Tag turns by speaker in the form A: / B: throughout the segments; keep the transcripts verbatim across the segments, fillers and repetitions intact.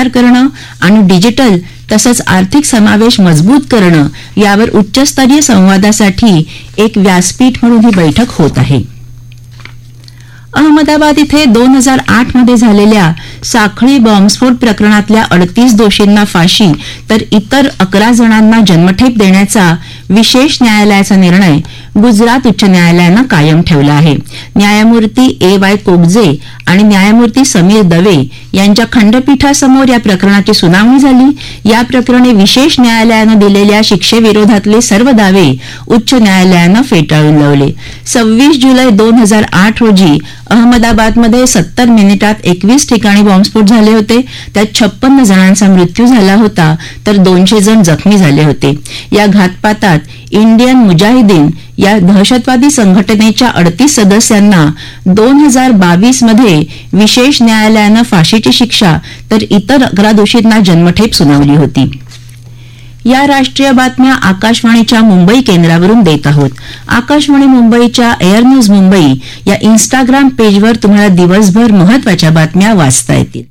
A: विस्तार करणं आणि डिजिटल तसंच आर्थिक समावेश मजबूत करणं यावर उच्चस्तरीय संवादासाठी एक व्यासपीठ म्हणून ही बैठक होत आहे. अहमदाबाद इथे दोन हजार आठ मध्ये झालेल्या साखळी बॉम्बस्फोट प्रकरणातल्या अडतीस दोषींना फाशी तर इतर अकरा जणांना जन्मठेप देण्याचा विशेष न्यायालयाचा निर्णय गुजरात उच्च न्यायालयानं कायम ठेवला आहे. न्यायमूर्ती ए वाय कोगजे आणि न्यायमूर्ती समीर दवे यांच्या खंडपीठासमोर या प्रकरणाची सुनावणी झाली. या प्रकरणी विशेष न्यायालयानं दिलेल्या शिक्षेविरोधातले सर्व दावे उच्च न्यायालयानं फेटाळून लावले. सव्वीस जुलै दोन हजार आठ रोजी अहमदाबादमध्ये सत्तर मिनिटात एकवीस ठिकाणी बॉम्बस्फोट झाले होते. त्यात छप्पन्न जणांचा मृत्यू झाला होता तर दोनशे जण जखमी झाले होते. या घातपातात इंडियन मुजाहिदीन या दहशतवादी संघटनेच्या अडतीस सदस्यांना दोन हजार बावीस मध्ये विशेष न्यायालयानं फाशीची शिक्षा तर इतर अकरा दोषींना जन्मठेप सुनावली होती. या राष्ट्रीय बातम्या आकाशवाणीच्या मुंबई केंद्रावरून देत आहोत. आकाशवाणी मुंबईच्या एअर न्यूज मुंबई या इन्स्टाग्राम पेजवर तुम्हाला दिवसभर महत्त्वाच्या बातम्या वाचता येतील.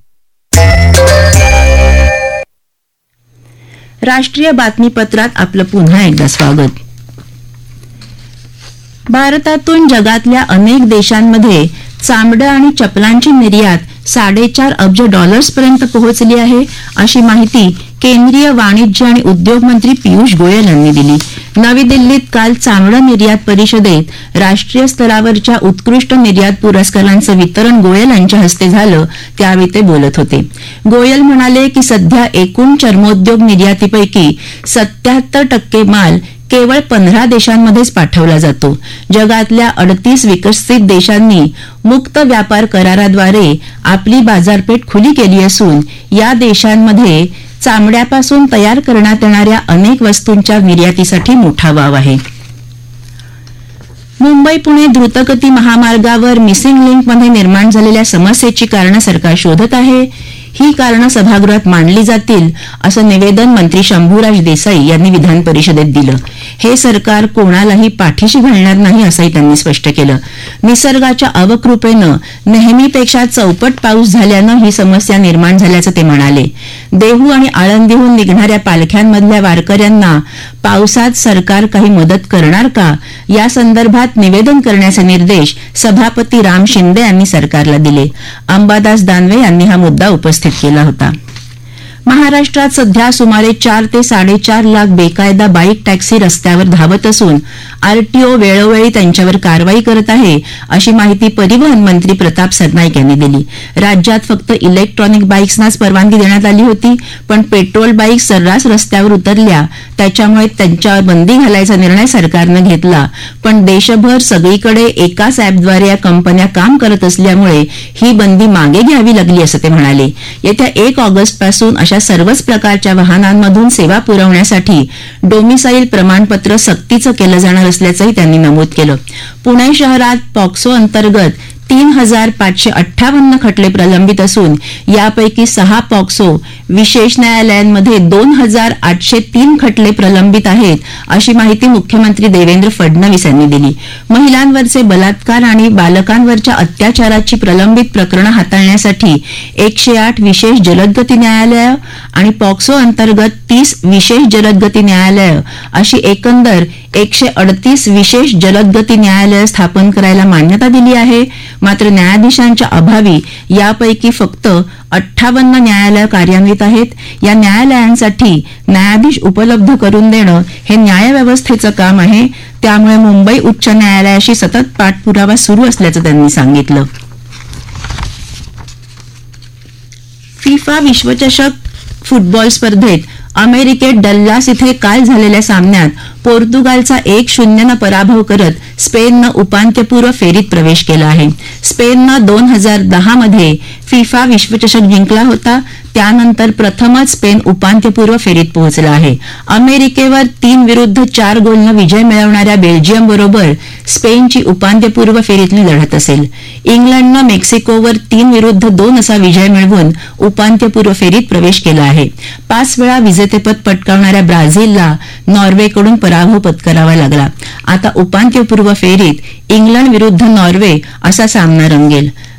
A: राष्ट्रीय बातमीपत्रात आपलं पुन्हा एकदा स्वागत. भारतातून जगातल्या अनेक देशांमध्ये चामडं आणि चपलांची निर्यात साडेचार अब्ज डॉलर्सपर्यंत पोहोचली आहे, अशी माहिती केंद्रीय वाणिज्य आणि उद्योग मंत्री पियुष गोयल यांनी दिली. नवी दिल्लीत काल चामडं निर्यात परिषदेत राष्ट्रीय स्तरावरच्या उत्कृष्ट निर्यात पुरस्कारांचं वितरण गोयल यांच्या हस्ते झालं, त्यावेळी ते बोलत होते. गोयल म्हणाले की सध्या एकूण चर्मोद्योग निर्यातीपैकी सत्याहत्तर टक्के माल केवळ पंधरा देशांमध्येच पाठवला जातो. जगातल्या अडतीस विकसित देशांनी मुक्त व्यापार कराराद्वारे आपली बाजारपेठ खुली केली असून या देशांमध्ये चामड्यापासून तयार करण्यात येणाऱ्या अनेक वस्तूंच्या निर्यातीसाठी मोठा वाव आहे. मुंबई पुणे द्रुतगती महामार्गावर मिसिंग लिंकमध्ये निर्माण झालेल्या समस्येची कारणं सरकार शोधत आहे. ही कारणं सभागृहात मांडली जातील असं निवेदन मंत्री शंभूराज देसाई यांनी विधान परिषदेत दिलं. हे सरकार कोणालाही पाठीशी घालणार नाही असंही त्यांनी स्पष्ट केलं. निसर्गाच्या अवकृपेनं नेहमीपेक्षा चौपट पाऊस झाल्यानं ही समस्या निर्माण झाल्याचं ते म्हणाले. देहू आणि आळंदीहून निघणाऱ्या पालख्यांमधल्या वारकऱ्यांना पावसात सरकार काही मदत करणार का, या संदर्भात निवेदन करण्याचे निर्देश सभापती राम शिंदे यांनी सरकारला दिले. अंबादास दानवे यांनी हा मुद्दा उपस्थित केला होता. महाराष्ट्रात सध्या सुमारे चार ते साडेचार लाख बेकायदा बाईक टॅक्सी रस्त्यावर धावत असून आरटीओ वेळोवेळी त्यांच्यावर कारवाई करत आहे, अशी माहिती परिवहन मंत्री प्रताप सरनाईक यांनी दिली. राज्यात फक्त इलेक्ट्रॉनिक बाईक्सनाच परवानगी देण्यात आली होती, पण पेट्रोल बाईक सर्रास रस्त्यावर उतरल्या, त्याच्यामुळे त्यांच्यावर बंदी घालायचा निर्णय सरकारनं घेतला. पण देशभर सगळीकडे एकाच अॅपद्वारे या कंपन्या काम करत असल्यामुळे ही बंदी मागे घ्यावी लागली, असं ते म्हणाले. येत्या एक ऑगस्टपासून अशा सर्वच प्रकारच्या वाहनांमधून सेवा पुरवण्यासाठी डोमिसाईल प्रमाणपत्र सक्तीचं केलं जाणार असल्याचंही त्यांनी नमूद केलं. पुणे शहरात पॉक्सो अंतर्गत तीन हजार पाचशे अठ्ठावन्न खटले प्रलंबित असून यापैकी सहा पॉक्सो विशेष न्यायालयांमध्ये दोन हजार आठशे तीन खटले प्रलंबित आहेत, अशी माहिती मुख्यमंत्री देवेंद्र फडणवीस यांनी दिली. महिलांवरचे बलात्कार आणि बालकांवरच्या अत्याचाराची प्रलंबित प्रकरणं हाताळण्यासाठी एकशे आठ विशेष जलदगती न्यायालयं आणि पॉक्सो अंतर्गत तीस विशेष जलदगती न्यायालयं अशी एकंदर एकशे अडतीस विशेष जलदगती न्यायालयं स्थापन करायला मान्यता दिली आहे. मात्र न्यायाधीशांच्या अभावी यापैकी फक्त अठ्ठावन्न न्यायालयं कार्यान्वित आहेत. या न्यायालयांसाठी न्यायाधीश उपलब्ध करून देणं हे न्यायव्यवस्थेचं काम आहे. त्यामुळे मुंबई उच्च न्यायालयाशी सतत पाठपुरावा सुरू असल्याचं त्यांनी सांगितलं. फिफा विश्वचषक फुटबॉल स्पर्धेत अमेरिकेत डल्लास इथे काल झालेल्या सामन्यात पोर्तुगालचा एक शून्यनं पराभव करत स्पेननं उपांत्यपूर्व फेरीत प्रवेश केला आहे. स्पेननं दोन हजार दहा मध्ये फिफा विश्वचषक जिंकला होता. त्यानंतर प्रथमच स्पेन उपांत्यपूर्व फेरीत पोहोचला आहे. अमेरिकेवर तीन विरुद्ध चार गोलनं विजय मिळवणाऱ्या बेल्जियम बरोबर स्पेनची उपांत्यपूर्व फेरीतली लढत असेल. इंग्लंडनं मेक्सिकोवर तीन विरुद्ध दोन असा विजय मिळवून उपांत्यपूर्व फेरीत प्रवेश केला आहे. पाच वेळा विजेतेपद पटकावणाऱ्या ब्राझीलला नॉर्वेकडून पराभव पत्करावा लागला. आता उपांत्यपूर्व फेरीत इंग्लंड विरुद्ध नॉर्वे असा सामना रंगेल.